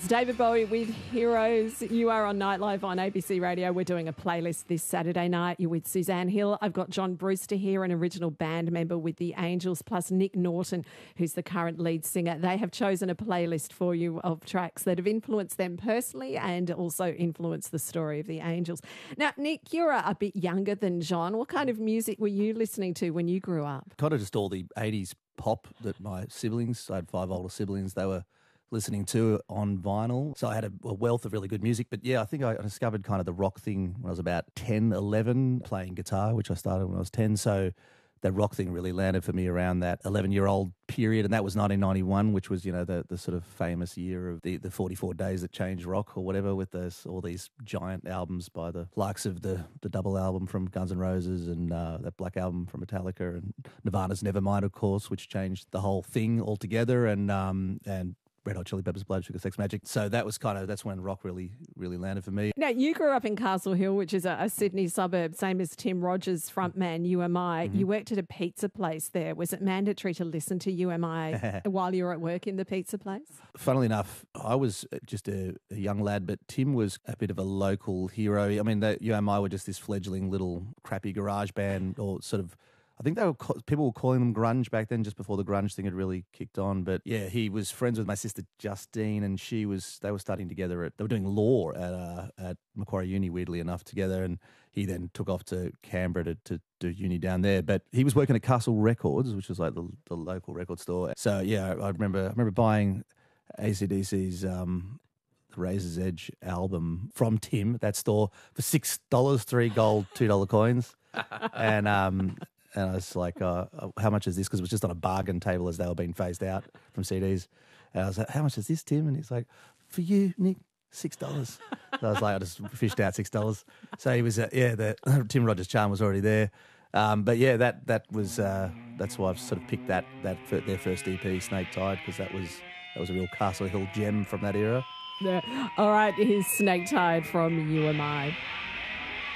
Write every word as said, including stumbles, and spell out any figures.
It's David Bowie with Heroes. You are on Nightlife on A B C Radio. We're doing a playlist this Saturday night. You're with Suzanne Hill. I've got John Brewster here, an original band member with the Angels, plus Nick Norton, who's the current lead singer. They have chosen a playlist for you of tracks that have influenced them personally and also influenced the story of the Angels. Now, Nick, you're a, a bit younger than John. What kind of music were you listening to when you grew up? Kind of just all the eighties pop that my siblings, I had five older siblings, they were listening to on vinyl. So I had a, a wealth of really good music. But yeah, I think I discovered kind of the rock thing when I was about ten, eleven, playing guitar, which I started when I was ten. So that rock thing really landed for me around that eleven-year-old period. And that was nineteen ninety-one, which was, you know, the, the sort of famous year of the, the forty-four days that changed rock or whatever, with those, all these giant albums by the likes of the, the double album from Guns N' Roses and uh, that Black album from Metallica and Nirvana's Nevermind, of course, which changed the whole thing altogether. And um, and Red Hot Chili Peppers, Blood Sugar Sex Magic. So that was kind of, that's when rock really, really landed for me. Now, you grew up in Castle Hill, which is a, a Sydney suburb, same as Tim Rogers, frontman U M I. Mm-hmm. You worked at a pizza place there. Was it mandatory to listen to U M I while you were at work in the pizza place? Funnily enough, I was just a, a young lad, but Tim was a bit of a local hero. I mean, the U M I were just this fledgling little crappy garage band, or sort of, I think they were people were calling them grunge back then, just before the grunge thing had really kicked on. But yeah, he was friends with my sister Justine, and she was they were studying together at they were doing law at uh, at Macquarie Uni, weirdly enough, together. And he then took off to Canberra to, to do uni down there. But he was working at Castle Records, which was like the, the local record store. So yeah, I remember I remember buying A C D C's um, Razor's Edge album from Tim at that store for six dollars, three gold, two dollar coins, and um. And I was like, uh, how much is this? Because it was just on a bargain table as they were being phased out from C Ds. And I was like, how much is this, Tim? And he's like, for you, Nick, six dollars. So I was like, I just fished out six dollars. So he was, uh, yeah, the, Tim Rogers' charm was already there. Um, but yeah, that that was, uh, that's why I've sort of picked that, that for their first E P, Snake Tide, because that was, that was a real Castle Hill gem from that era. Yeah. All right, here's Snake Tide from U M I.